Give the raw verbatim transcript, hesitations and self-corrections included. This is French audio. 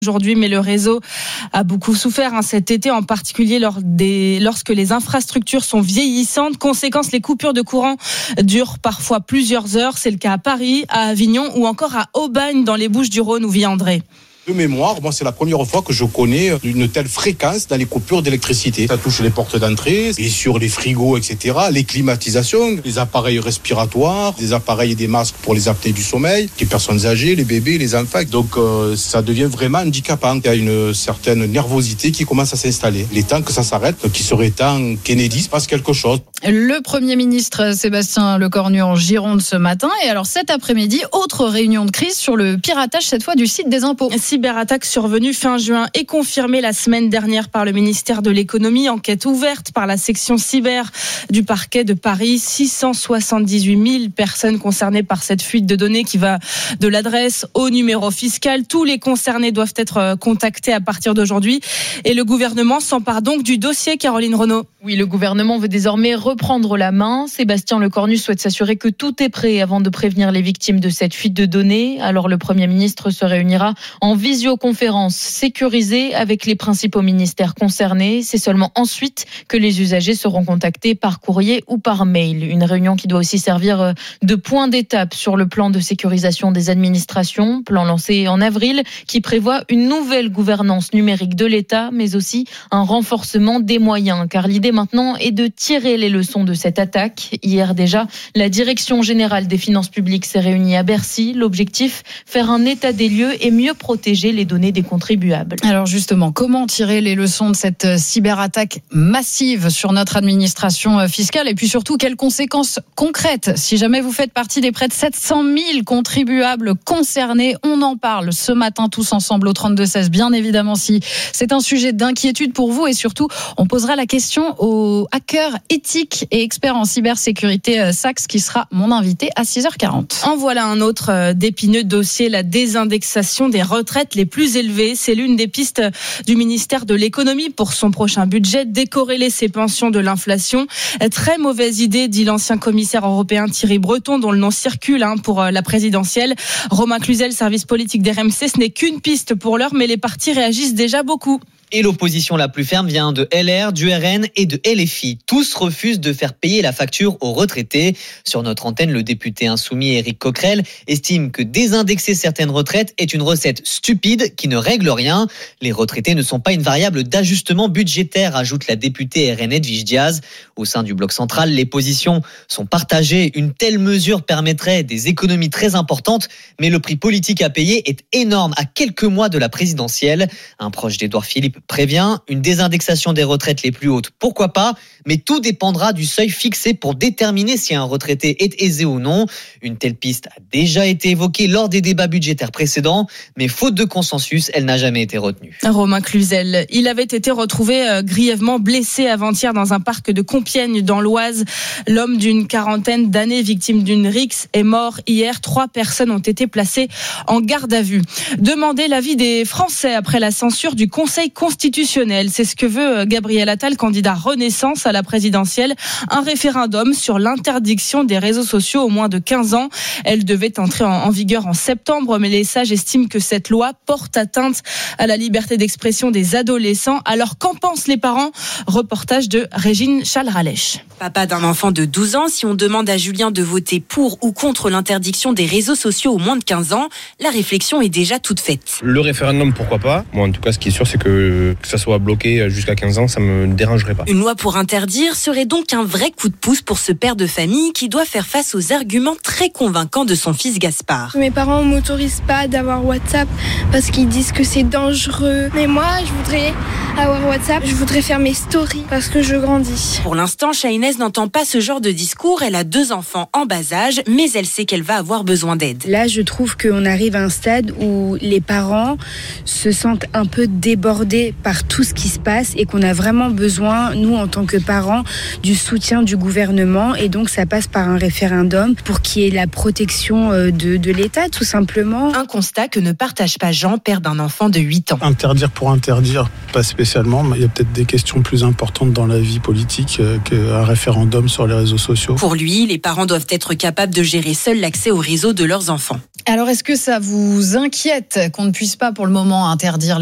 aujourd'hui, mais le réseau a beaucoup souffert hein, cet été, en particulier lors des, lorsque les infrastructures sont vieillissantes. Conséquence, les coupures de courant durent parfois plusieurs heures. C'est le cas à Paris, à Avignon ou encore à Aubagne dans les Bouches-du-Rhône où vit André. De mémoire, moi c'est la première fois que je connais une telle fréquence dans les coupures d'électricité. Ça touche les portes d'entrée, et sur les frigos, et cetera, les climatisations, les appareils respiratoires, les appareils et des masques pour les apnées du sommeil, les personnes âgées, les bébés, les enfants. Donc euh, ça devient vraiment handicapant. Il y a une certaine nervosité qui commence à s'installer. Il est temps que ça s'arrête, qu'il serait temps qu'Enedis fasse quelque chose. Le Premier ministre Sébastien Lecornu en Gironde ce matin. Et alors cet après-midi, autre réunion de crise sur le piratage, cette fois du site des impôts. Cyberattaque survenue fin juin et confirmée la semaine dernière par le ministère de l'économie. Enquête ouverte par la section cyber du parquet de Paris. six cent soixante-dix-huit mille personnes concernées par cette fuite de données qui va de l'adresse au numéro fiscal. Tous les concernés doivent être contactés à partir d'aujourd'hui. Et le gouvernement s'empare donc du dossier, Caroline Renaud. Oui, le gouvernement veut désormais reprendre la main. Sébastien Lecornu souhaite s'assurer que tout est prêt avant de prévenir les victimes de cette fuite de données. Alors le Premier ministre se réunira en visioconférence sécurisée avec les principaux ministères concernés. C'est seulement ensuite que les usagers seront contactés par courrier ou par mail. Une réunion qui doit aussi servir de point d'étape sur le plan de sécurisation des administrations, plan lancé en avril, qui prévoit une nouvelle gouvernance numérique de l'État, mais aussi un renforcement des moyens. Car l'idée maintenant est de tirer les leçons de cette attaque. Hier déjà, la Direction générale des finances publiques s'est réunie à Bercy. L'objectif, faire un état des lieux et mieux protéger les données des contribuables. Alors justement, comment tirer les leçons de cette cyberattaque massive sur notre administration fiscale et puis surtout, quelles conséquences concrètes si jamais vous faites partie des près de sept cent mille contribuables concernés? On en parle ce matin tous ensemble au trente-deux seize, bien évidemment, si c'est un sujet d'inquiétude pour vous, et surtout, on posera la question au hacker éthique et expert en cybersécurité Sachs qui sera mon invité à six heures quarante. En voilà un autre d'épineux dossier, la désindexation des retraites les plus élevées. C'est l'une des pistes du ministère de l'économie pour son prochain budget, décorréler ses pensions de l'inflation. Très mauvaise idée, dit l'ancien commissaire européen Thierry Breton, dont le nom circule hein, pour la présidentielle. Romain Cluzel, service politique d'R M C, ce n'est qu'une piste pour l'heure, mais les partis réagissent déjà beaucoup. Et l'opposition la plus ferme vient de L R, du R N et de L F I. Tous refusent de faire payer la facture aux retraités. Sur notre antenne, le député insoumis Éric Coquerel estime que désindexer certaines retraites est une recette stupide qui ne règle rien. Les retraités ne sont pas une variable d'ajustement budgétaire, ajoute la députée R N Edwige Diaz. Au sein du bloc central, les positions sont partagées. Une telle mesure permettrait des économies très importantes, mais le prix politique à payer est énorme à quelques mois de la présidentielle. Un proche d'Édouard Philippe prévient, une désindexation des retraites les plus hautes, pourquoi pas, mais tout dépendra du seuil fixé pour déterminer si un retraité est aisé ou non. Une telle piste a déjà été évoquée lors des débats budgétaires précédents, mais faute de consensus, elle n'a jamais été retenue. Romain Cluzel, il avait été retrouvé euh, grièvement blessé avant-hier dans un parc de Compiègne dans l'Oise. L'homme d'une quarantaine d'années, victime d'une rixe, est mort hier. Trois personnes ont été placées en garde à vue. Demander l'avis des Français après la censure du Conseil constitutionnel, c'est ce que veut Gabriel Attal, candidat Renaissance à la présidentielle. Un référendum sur l'interdiction des réseaux sociaux aux moins de quinze ans. Elle devait entrer en vigueur en septembre, mais les sages estiment que cette loi porte atteinte à la liberté d'expression des adolescents. Alors qu'en pensent les parents? Reportage de Régine Chalralèche. Papa d'un enfant de douze ans, si on demande à Julien de voter pour ou contre l'interdiction des réseaux sociaux aux moins de quinze ans, la réflexion est déjà toute faite. Le référendum, pourquoi pas? Moi, en tout cas, ce qui est sûr, c'est que que ça soit bloqué jusqu'à quinze ans, ça me dérangerait pas. Une loi pour interdire serait donc un vrai coup de pouce pour ce père de famille qui doit faire face aux arguments très convaincants de son fils Gaspard. Mes parents ne m'autorisent pas d'avoir WhatsApp parce qu'ils disent que c'est dangereux. Mais moi, je voudrais avoir WhatsApp, je voudrais faire mes stories parce que je grandis. Pour l'instant, Shahinez n'entend pas ce genre de discours. Elle a deux enfants en bas âge, mais elle sait qu'elle va avoir besoin d'aide. Là, je trouve qu'on arrive à un stade où les parents se sentent un peu débordés par tout ce qui se passe et qu'on a vraiment besoin, nous, en tant que parents, du soutien du gouvernement. Et donc, ça passe par un référendum pour qu'il y ait la protection de, de l'État, tout simplement. Un constat que ne partage pas Jean, père d'un enfant de huit ans. Interdire pour interdire, pas spécialement. Mais il y a peut-être des questions plus importantes dans la vie politique qu'un référendum sur les réseaux sociaux. Pour lui, les parents doivent être capables de gérer seuls l'accès au réseau de leurs enfants. Alors, est-ce que ça vous inquiète qu'on ne puisse pas pour le moment interdire